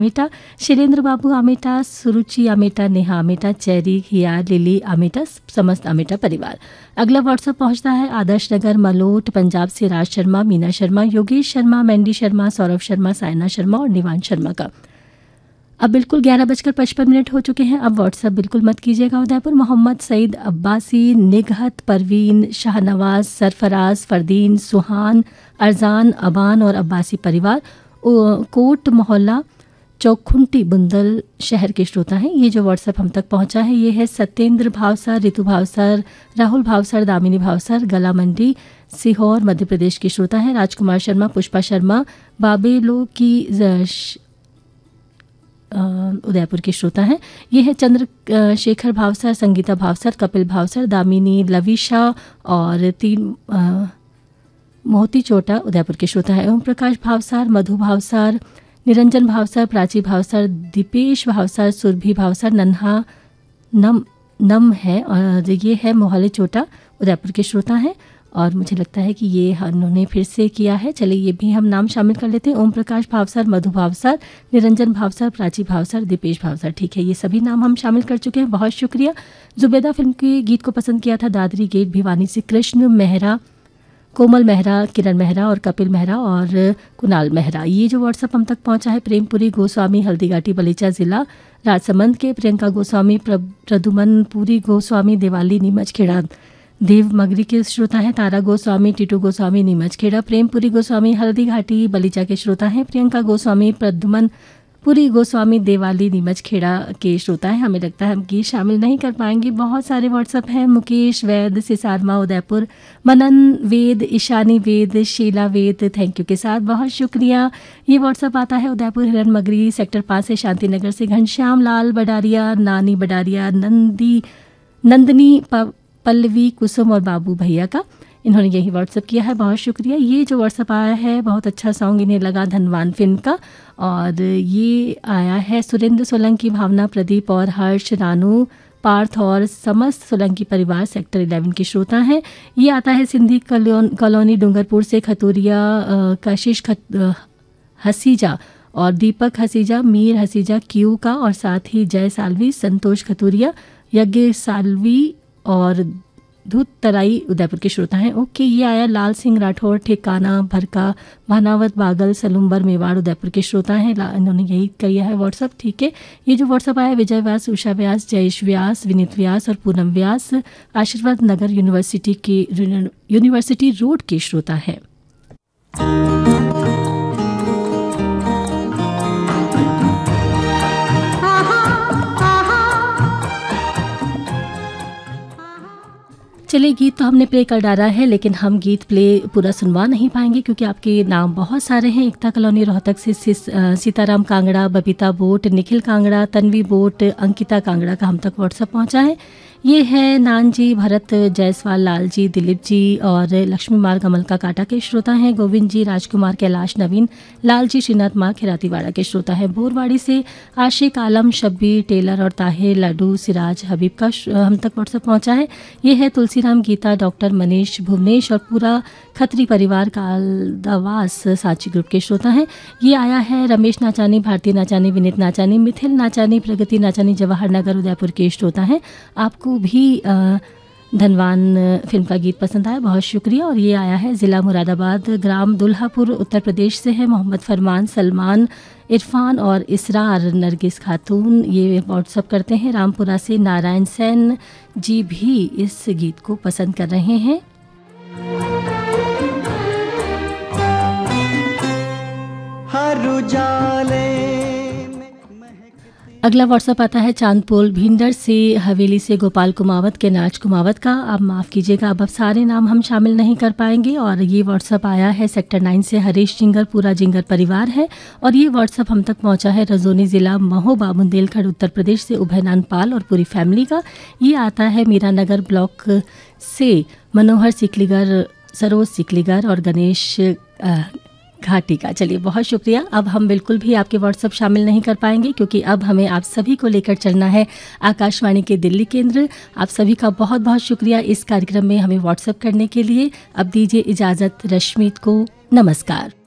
आमेटा, शैलेंद्र बाबू आमेटा, सुरुचि Ameta, Neha Ameta, cherry, हिया, lily Ameta, समस्त आमेटा परिवार। अगला व्हाट्सएप पहुंचता है आदर्श नगर मलोट पंजाब से राज शर्मा, मीना शर्मा, योगेश शर्मा, मैंडी शर्मा, सौरभ शर्मा, सायना शर्मा और निवान शर्मा का। अब बिल्कुल 11:55 हो चुके हैं। अब व्हाट्सएप बिल्कुल मत कीजिएगा। उदयपुर मोहम्मद सईद अब्बासी, निगहत, परवीन, शाहनवाज, सरफराज, फरदीन, सुहान, अरजान, अबान और अब्बासी परिवार, कोट मोहल्ला चौखुंटी बुंदल शहर के श्रोता हैं। ये जो व्हाट्सएप हम तक पहुंचा है ये है सत्येंद्र भावसर, ऋतु भावसर, राहुल भावसर, दामिनी भावसर, गला मंडी सीहोर मध्य प्रदेश के श्रोता हैं। राजकुमार शर्मा, पुष्पा शर्मा, बाबेलो की उदयपुर के श्रोता हैं। ये है चंद्रशेखर भावसर, संगीता भावसर, कपिल भावसर, दामिनी, लविशा और 3 मोहती चोटा उदयपुर के श्रोता है। ओम प्रकाश भावसर, मधु भावसर, निरंजन भावसर, प्राची भावसर, दीपेश भावसर, सुरभि भावसर, नन्हा नम है और ये है मोहल्ले चोटा उदयपुर के श्रोता हैं। और मुझे लगता है कि ये उन्होंने फिर से किया है। चलिए ये भी हम नाम शामिल कर लेते हैं। ओम प्रकाश भावसर, मधु भावसर, निरंजन भावसर, प्राची भावसर, दीपेश भावसर। ठीक है, ये सभी नाम हम शामिल कर चुके हैं। बहुत शुक्रिया। जुबेदा फिल्म के गीत को पसंद किया था दादरी गेट भिवानी से कृष्ण मेहरा, कोमल मेहरा, किरण मेहरा और कपिल मेहरा और कुणाल मेहरा। ये जो व्हाट्सएप हम तक पहुंचा है प्रेमपुरी गोस्वामी, हल्दीघाटी बलीचा जिला राजसमंद के, प्रियंका गोस्वामी, प्रदुमन पुरी गोस्वामी, दिवाली नीमच खेड़ा देव मगरी के श्रोता हैं। तारा गोस्वामी, टीटू गोस्वामी, नीमच खेड़ा, प्रेमपुरी गोस्वामी, हल्दीघाटी बलीचा के श्रोता हैं। प्रियंका गोस्वामी, प्रदुमन पुरी गोस्वामी, देवाली नीमच खेड़ा के श्रोता हैं। हमें लगता है हम गीत शामिल नहीं कर पाएंगे। बहुत सारे व्हाट्सएप हैं। मुकेश वैद, सिसारमा उदयपुर, मनन वेद, ईशानी वेद, शीला वेद, थैंक यू के साथ बहुत शुक्रिया। ये व्हाट्सएप आता है उदयपुर हिरन मगरी सेक्टर 5 से, शांतिनगर से घनश्याम लाल बडारिया, नानी बडारिया, नंदनी पल्लवी, कुसुम और बाबू भैया का। इन्होंने यही व्हाट्सएप किया है, बहुत शुक्रिया। ये जो व्हाट्सएप आया है बहुत अच्छा सॉन्ग इन्हें लगा धनवान फिल्म का। और ये आया है सुरेंद्र सोलंकी, भावना, प्रदीप और हर्ष, रानू, पार्थ और समस्त सोलंकी परिवार सेक्टर 11 के श्रोता हैं। ये आता है सिंधी कॉलोनी डूंगरपुर से, खतूरिया कशिश हसीजा और दीपक हसीजा, मीर हसीजा क्यू का और साथ ही जय सालवी, संतोष खतूरिया, यज्ञ सालवी और धूत तराई उदयपुर के श्रोता हैं। ओके, ये आया लाल सिंह राठौर, ठिकाना भरका, भानावत बागल, सलूम्बर मेवाड़ उदयपुर के श्रोता हैं। इन्होंने यही किया है व्हाट्सअप। ठीक है, ये जो व्हाट्सअप आया विजय व्यास, उषा व्यास, जयेश व्यास, विनीत व्यास और पूनम व्यास आशीर्वाद नगर यूनिवर्सिटी रोड के श्रोता हैं। चलिए, गीत तो हमने प्ले कर डाला है लेकिन हम गीत प्ले पूरा सुनवा नहीं पाएंगे क्योंकि आपके नाम बहुत सारे हैं। एकता कॉलोनी रोहतक से सीताराम कांगड़ा, बबीता बोट, निखिल कांगड़ा, तन्वी बोट, अंकिता कांगड़ा का हम तक व्हाट्सएप पहुंचा है। ये है नान जी, भरत जायसवाल, लाल जी, दिलीप जी और लक्ष्मी मार कमल का काटा के श्रोता हैं। गोविंद जी, राजकुमार, कैलाश, नवीन, लाल जी, श्रीनाथ माँ खिरातीवाड़ा के श्रोता है। बोरवाड़ी से आशिक आलम, शब्बी, टेलर और ताहिर, लड्डू, सिराज, हबीब का हम तक व्हाट्सएप पहुंचा है। ये है तुलसीराम, गीता, डॉक्टर मनीष, भुवनेश और पूरा खत्री परिवार कालदावास सांची ग्रुप के श्रोता हैं। ये आया है रमेश नाचानी, भारती नाचानी, विनीत नाचानी, मिथिल नाचानी, प्रगति नाचानी, जवाहर नगर उदयपुर के श्रोता हैं। आपको भी धनवान फिल्म का गीत पसंद आया, बहुत शुक्रिया। और ये आया है ज़िला मुरादाबाद, ग्राम दुल्हापुर, उत्तर प्रदेश से है। मोहम्मद फरमान, सलमान, इरफान और इसरार नरगिस खातून ये व्हाट्सअप करते हैं। रामपुरा से नारायण सेन जी भी इस गीत को पसंद कर रहे हैं। हर उजाले अगला व्हाट्सएप आता है चांदपोल भींडर से, हवेली से गोपाल कुमावत के नाच कुमावत का। आप माफ़ कीजिएगा, अब सारे नाम हम शामिल नहीं कर पाएंगे। और ये व्हाट्सएप आया है सेक्टर 9 से, हरीश जिंगर, पूरा जिंगर परिवार है। और ये व्हाट्सएप हम तक पहुंचा है रजौनी ज़िला महोबा बुंदेलखंड उत्तर प्रदेश से, उभयनान पाल और पूरी फैमिली का। ये आता है मीरानगर ब्लॉक से मनोहर सिकलीगर, सरोज सिकलीगर और गणेश घाटी का। चलिए, बहुत शुक्रिया। अब हम बिल्कुल भी आपके व्हाट्सएप शामिल नहीं कर पाएंगे क्योंकि अब हमें आप सभी को लेकर चलना है आकाशवाणी के दिल्ली केंद्र। आप सभी का बहुत बहुत शुक्रिया इस कार्यक्रम में हमें व्हाट्सएप करने के लिए। अब दीजिए इजाज़त रश्मित को। नमस्कार।